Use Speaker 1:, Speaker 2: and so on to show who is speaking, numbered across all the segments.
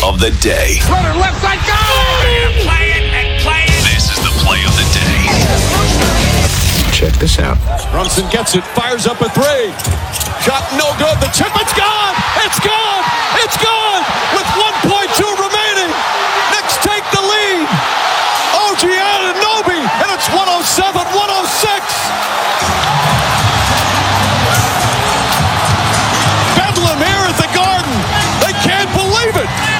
Speaker 1: of the day.
Speaker 2: Runner left side, go!
Speaker 1: Play it and play it. This is the play of the day.
Speaker 3: Check this out.
Speaker 4: Brunson gets it, fires up a three. Shot no good. The chip, it's gone! It's gone! It's gone! With 1.2 remaining. Knicks take the lead. OG Anunoby, and it's 107-106. Bedlam here at the Garden. They can't believe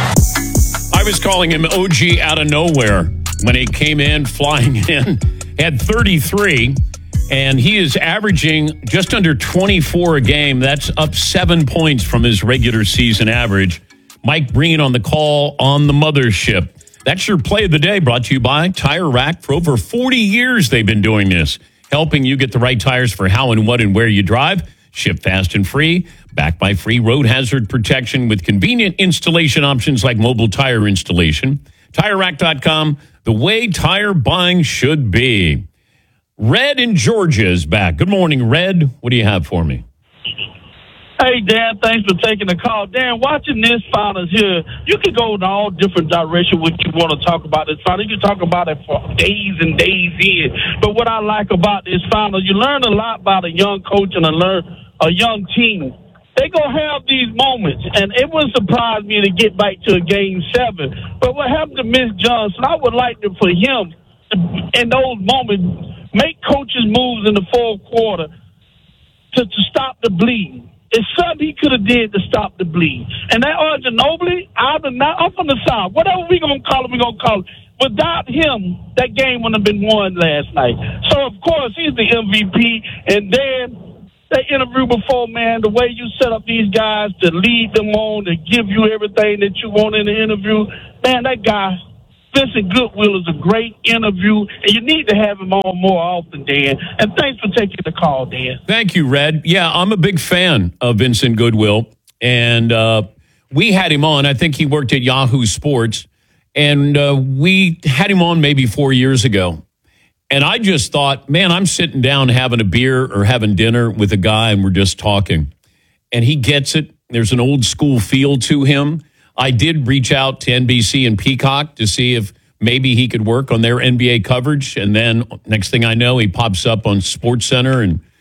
Speaker 4: it.
Speaker 5: I was calling him OG out of nowhere when he came in, flying in, had 33, and he is averaging just under 24 a game. That's up 7 points from his regular season average. Mike Breen on the call on the mothership. That's your play of the day, brought to you by Tire Rack. For over 40 years, they've been doing this, helping you get the right tires for how and what and where you drive. Ship fast and free, backed by free road hazard protection with convenient installation options like mobile tire installation. TireRack.com, the way tire buying should be. Red in Georgia is back. Good morning, Red. What do you have for me?
Speaker 6: Hey, Dan, thanks for taking the call. Dan, watching this finals here, you can go in all different directions when you want to talk about this final. You can talk about it for days and days in. But what I like about this final, you learn a lot about a young coach and a young team. They're going to have these moments, and it wouldn't surprise me to get back to a Game 7. But what happened to Miss Johnson, I would like for him, in those moments, make coaches moves in the fourth quarter to stop the bleeding. It's something he could have did to stop the bleed. And that Ginobili, I'm from the South. Whatever we're going to call him. Without him, that game wouldn't have been won last night. So, of course, he's the MVP. And then that interview before, man, the way you set up these guys to lead them on, to give you everything that you want in the interview, man, that guy, Vincent Goodwill, is a great interview, and you need to have him on more often, Dan. And thanks for taking the call, Dan.
Speaker 5: Thank you, Red. Yeah, I'm a big fan of Vincent Goodwill, and we had him on. I think he worked at Yahoo Sports, and we had him on maybe 4 years ago. And I just thought, man, I'm sitting down having a beer or having dinner with a guy, and we're just talking. And he gets it. There's an old school feel to him. I did reach out to NBC and Peacock to see if maybe he could work on their NBA coverage. And then next thing I know, he pops up on SportsCenter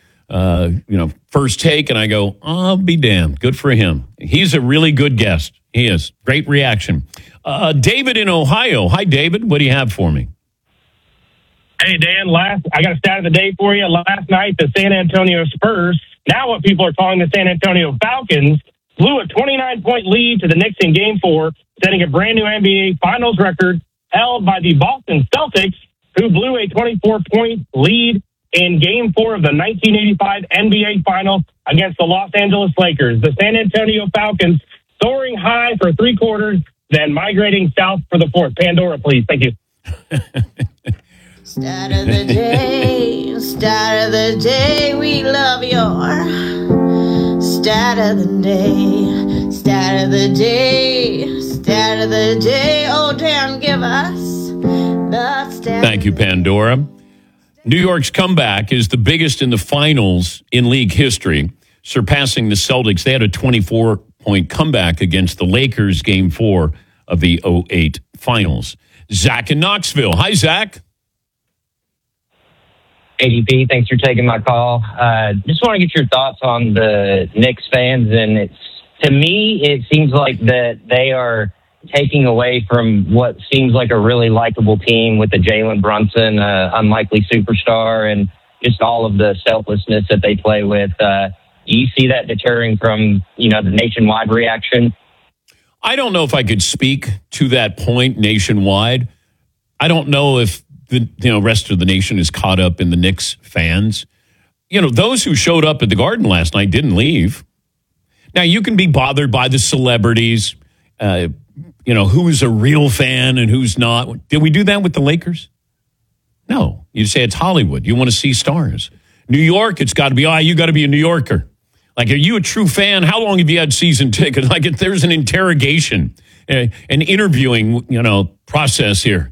Speaker 5: and, First Take. And I go, I'll be damned. Good for him. He's a really good guest. He is. Great reaction. David in Ohio. Hi, David. What do you have for me?
Speaker 7: Hey, Dan, I got a stat of the day for you. Last night, the San Antonio Spurs, now what people are calling the San Antonio Falcons, blew a 29-point lead to the Knicks in Game 4, setting a brand-new NBA Finals record held by the Boston Celtics, who blew a 24-point lead in Game 4 of the 1985 NBA Finals against the Los Angeles Lakers. The San Antonio Falcons soaring high for 3 quarters, then migrating south for the fourth. Pandora, please. Thank you.
Speaker 8: Stat of the day, we love your stat of the day, stat of the day, stat of the day. Oh, Dan, give us the stat.
Speaker 5: Thank you, Pandora. New York's comeback is the biggest in the finals in league history, surpassing the Celtics. They had a 24-point comeback against the Lakers, Game 4 of the 2008 finals. Zach in Knoxville. Hi, Zach.
Speaker 9: ADP, thanks for taking my call. Just want to get your thoughts on the Knicks fans, and to me, it seems like that they are taking away from what seems like a really likable team with the Jalen Brunson, unlikely superstar, and just all of the selflessness that they play with. Do you see that deterring from, the nationwide reaction?
Speaker 5: I don't know if I could speak to that point nationwide. I don't know if the rest of the nation is caught up in the Knicks fans. Those who showed up at the Garden last night didn't leave. Now, you can be bothered by the celebrities, who's a real fan and who's not. Did we do that with the Lakers? No. You say it's Hollywood. You want to see stars. New York, it's got to be, you got to be a New Yorker. Like, are you a true fan? How long have you had season tickets? Like, if there's an interrogation, an interviewing, process here.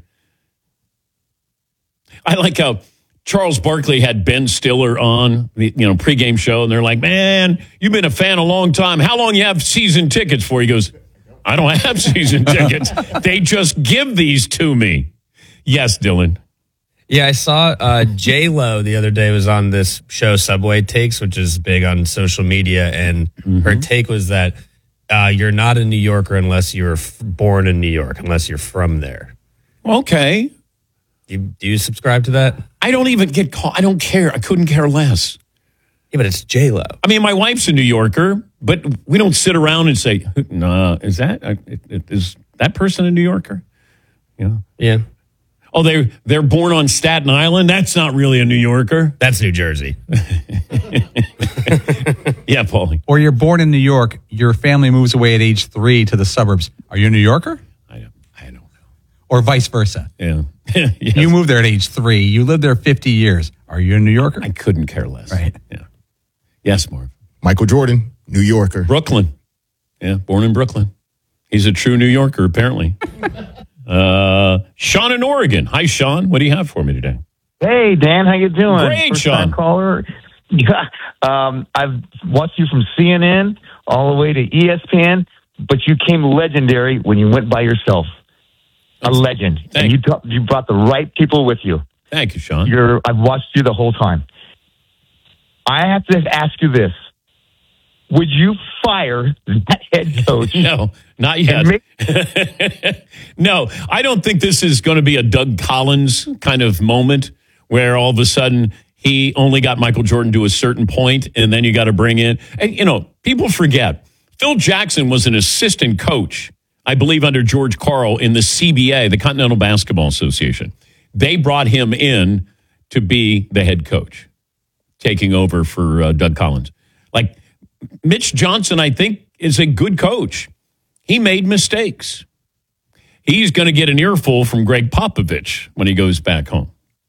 Speaker 5: I like how Charles Barkley had Ben Stiller on the pregame show, and they're like, "Man, you've been a fan a long time. How long you have season tickets for?" He goes, I don't have season tickets. They just give these to me. Yes, Dylan.
Speaker 2: Yeah, I saw J-Lo the other day was on this show Subway Takes, which is big on social media, and her take was that you're not a New Yorker unless you were born in New York, unless you're from there.
Speaker 5: Okay.
Speaker 2: Do you subscribe to that?
Speaker 5: I don't even get caught. I don't care. I couldn't care less.
Speaker 2: Yeah, but it's J-Lo.
Speaker 5: I mean, my wife's a New Yorker, but we don't sit around and say, "Nah, is that person a New Yorker?"
Speaker 2: Yeah.
Speaker 5: Oh, they're born on Staten Island? That's not really a New Yorker.
Speaker 2: That's New Jersey.
Speaker 5: Yeah, Paulie.
Speaker 10: Or you're born in New York, your family moves away at age 3 to the suburbs. Are you a New Yorker?
Speaker 5: I don't know.
Speaker 10: Or vice versa.
Speaker 5: Yeah. Yes.
Speaker 10: You moved there at age 3. You lived there 50 years. Are you a New Yorker?
Speaker 5: I couldn't care less.
Speaker 10: Right.
Speaker 5: Yeah. Yes, Marv.
Speaker 3: Michael Jordan, New Yorker.
Speaker 5: Brooklyn. Yeah, born in Brooklyn. He's a true New Yorker, apparently. Sean in Oregon. Hi, Sean. What do you have for me today?
Speaker 11: Hey, Dan. How you doing?
Speaker 5: Great,
Speaker 11: First
Speaker 5: Sean.
Speaker 11: time caller. Yeah, I've watched you from CNN all the way to ESPN, but you came legendary when you went by yourself. A legend. And you brought the right people with you.
Speaker 5: Thank you, Sean.
Speaker 11: I've watched you the whole time. I have to ask you this. Would you fire that head coach?
Speaker 5: No, not yet. No, I don't think this is going to be a Doug Collins kind of moment where all of a sudden he only got Michael Jordan to a certain point and then you got to bring in. And, people forget. Phil Jackson was an assistant coach, I believe, under George Karl in the CBA, the Continental Basketball Association. They brought him in to be the head coach, taking over for Doug Collins. Like, Mitch Johnson, I think, is a good coach. He made mistakes. He's going to get an earful from Greg Popovich when he goes back home.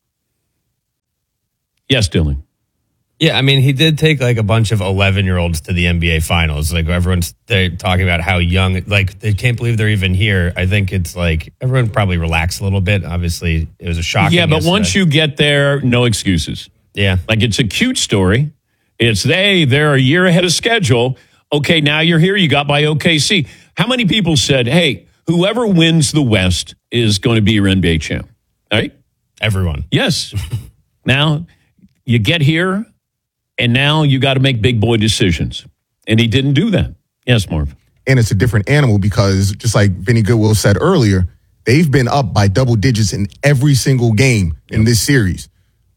Speaker 5: Yes, Dylan.
Speaker 2: Yeah, I mean, he did take like a bunch of 11-year-olds to the NBA Finals. Like they're talking about how young, like they can't believe they're even here. I think it's like everyone probably relaxed a little bit. Obviously, it was a shock.
Speaker 5: Yeah, but once you get there, no excuses.
Speaker 2: Yeah.
Speaker 5: Like it's a cute story. They're a year ahead of schedule. Okay, now you're here. You got by OKC. How many people said, hey, whoever wins the West is going to be your NBA champ? All right?
Speaker 2: Everyone.
Speaker 5: Yes. Now you get here, and now you got to make big boy decisions. And he didn't do that. Yes, Marv.
Speaker 3: And it's a different animal because just like Vinny Goodwill said earlier, they've been up by double digits in every single game in this series.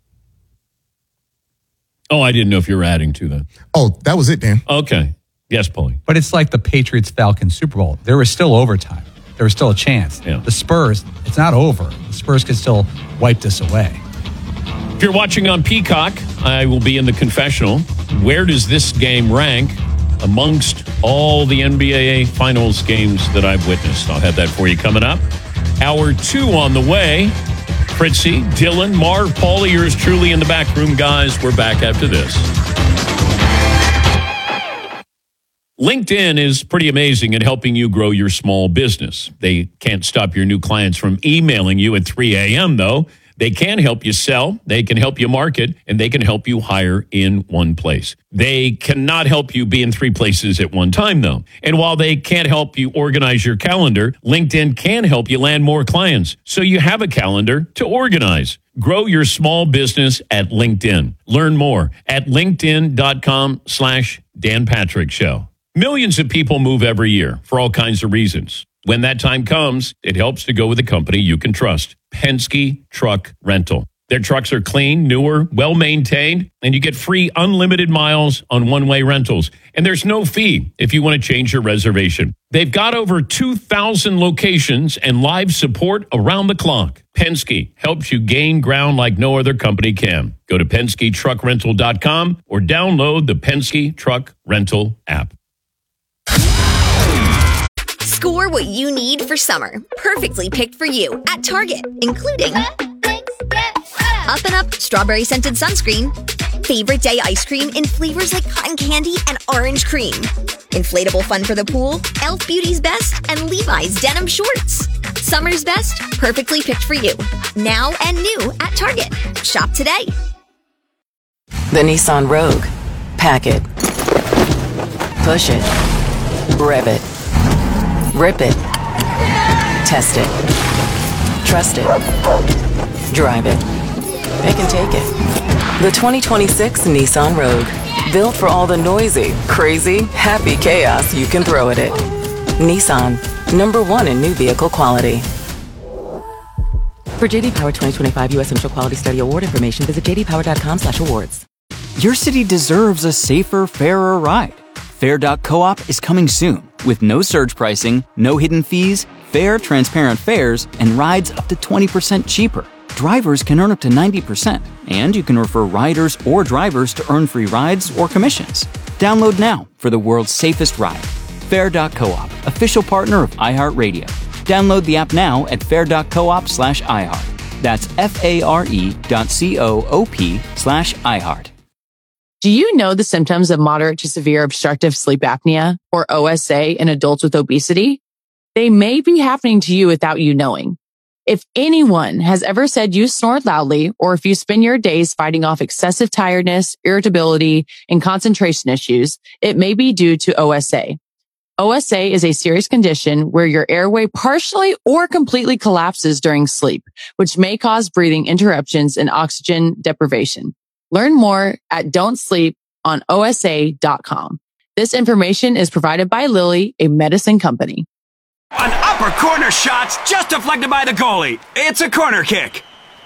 Speaker 5: Oh, I didn't know if you were adding to that.
Speaker 3: Oh, that was it, Dan.
Speaker 5: Okay. Yes, Paulie.
Speaker 10: But it's like the Patriots-Falcons Super Bowl. There was still overtime. There was still a chance.
Speaker 5: Yeah.
Speaker 10: The Spurs, it's not over. The Spurs could still wipe this away.
Speaker 5: If you're watching on Peacock, I will be in the confessional. Where does this game rank amongst all the NBA Finals games that I've witnessed? I'll have that for you coming up. Hour 2 on the way. Fritzy, Dylan, Marv, Paulie, yours truly in the back room, guys. We're back after this. LinkedIn is pretty amazing at helping you grow your small business. They can't stop your new clients from emailing you at 3 a.m., though. They can help you sell, they can help you market, and they can help you hire in one place. They cannot help you be in 3 places at one time, though. And while they can't help you organize your calendar, LinkedIn can help you land more clients so you have a calendar to organize. Grow your small business at LinkedIn. Learn more at linkedin.com/Dan Patrick Show. Millions of people move every year for all kinds of reasons. When that time comes, it helps to go with a company you can trust. Penske Truck Rental. Their trucks are clean, newer, well-maintained, and you get free unlimited miles on one-way rentals. And there's no fee if you want to change your reservation. They've got over 2,000 locations and live support around the clock. Penske helps you gain ground like no other company can. Go to PenskeTruckRental.com or download the Penske Truck Rental app.
Speaker 12: Score what you need for summer. Perfectly picked for you at Target, including Up and Up strawberry scented sunscreen, favorite day ice cream in flavors like cotton candy and orange cream, inflatable fun for the pool, Elf Beauty's Best, and Levi's denim shorts. Summer's best, perfectly picked for you. Now and new at Target. Shop today.
Speaker 13: The Nissan Rogue. Pack it. Push it. Rev it. Rip it. Test it. Trust it. Drive it. They can take it. The 2026 Nissan Rogue. Built for all the noisy, crazy, happy chaos you can throw at it. Nissan. #1 in new vehicle quality. For JD Power 2025 U.S. Central Quality Study Award information, visit jdpower.com/awards.
Speaker 14: Your city deserves a safer, fairer ride. Fair.coop is coming soon with no surge pricing, no hidden fees, fair, transparent fares, and rides up to 20% cheaper. Drivers can earn up to 90%, and you can refer riders or drivers to earn free rides or commissions. Download now for the world's safest ride. Fair.coop, official partner of iHeartRadio. Download the app now at fair.coop/iHeart. That's FARE.coop/iHeart.
Speaker 15: Do you know the symptoms of moderate to severe obstructive sleep apnea, or OSA, in adults with obesity? They may be happening to you without you knowing. If anyone has ever said you snore loudly, or if you spend your days fighting off excessive tiredness, irritability, and concentration issues, it may be due to OSA. OSA is a serious condition where your airway partially or completely collapses during sleep, which may cause breathing interruptions and oxygen deprivation. Learn more at don'tsleeponosa.com. This information is provided by Lilly, a medicine company.
Speaker 16: An upper corner shot's just deflected by the goalie. It's a corner kick.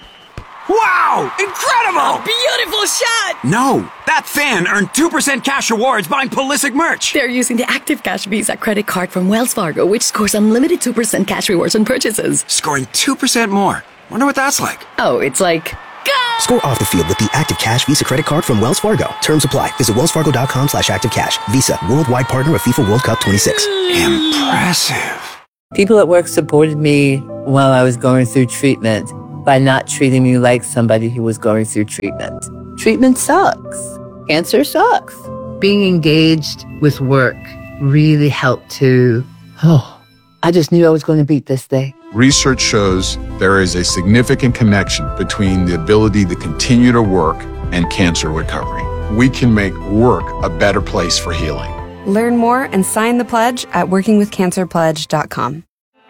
Speaker 16: Wow! Incredible!
Speaker 17: A beautiful shot!
Speaker 16: No, that fan earned 2% cash rewards buying Pulisic merch.
Speaker 17: They're using the Active Cash Visa credit card from Wells Fargo, which scores unlimited 2% cash rewards on purchases.
Speaker 16: Scoring 2% more. Wonder what that's like.
Speaker 17: Oh, it's like...
Speaker 18: Score off the field with the Active Cash Visa credit card from Wells Fargo. Terms apply. Visit wellsfargo.com/activecash. Visa, worldwide partner of FIFA World Cup 26.
Speaker 16: Impressive.
Speaker 19: People at work supported me while I was going through treatment by not treating me like somebody who was going through treatment. Treatment sucks. Cancer sucks. Being engaged with work really helped to, I just knew I was going to beat this thing.
Speaker 20: Research shows there is a significant connection between the ability to continue to work and cancer recovery. We can make work a better place for healing.
Speaker 21: Learn more and sign the pledge at workingwithcancerpledge.com.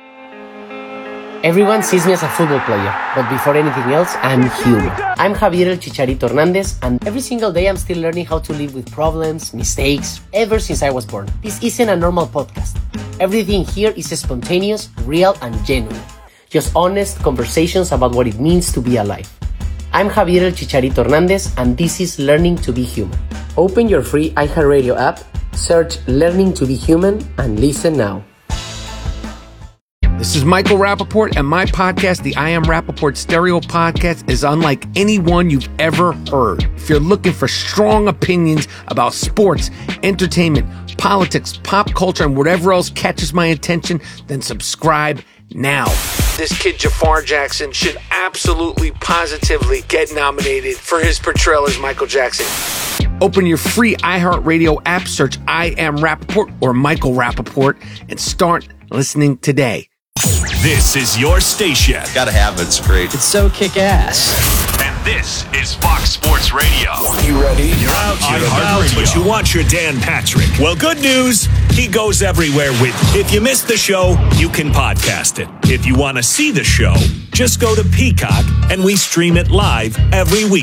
Speaker 22: Everyone sees me as a football player, but before anything else, I'm human. I'm Javier El Chicharito Hernández, and every single day I'm still learning how to live with problems, mistakes, ever since I was born. This isn't a normal podcast. Everything here is spontaneous, real, and genuine. Just honest conversations about what it means to be alive. I'm Javier El Chicharito Hernández, and this is Learning to be Human. Open your free iHeartRadio app, search Learning to be Human, and listen now.
Speaker 23: This is Michael Rappaport, and my podcast, the I Am Rappaport Stereo Podcast, is unlike any one you've ever heard. If you're looking for strong opinions about sports, entertainment, politics, pop culture, and whatever else catches my attention, then subscribe now. This kid Jafar Jackson should absolutely, positively get nominated for his portrayal as Michael Jackson. Open your free iHeartRadio app, search I Am Rappaport or Michael Rappaport, and start listening today.
Speaker 1: This is your station.
Speaker 24: Gotta have it. It's great.
Speaker 1: It's so kick-ass. And this is Fox Sports Radio.
Speaker 24: You ready?
Speaker 1: You're out, but you want your Dan Patrick. Well, good news. He goes everywhere with. If you missed the show, you can podcast it. If you want to see the show, just go to Peacock, and we stream it live every week.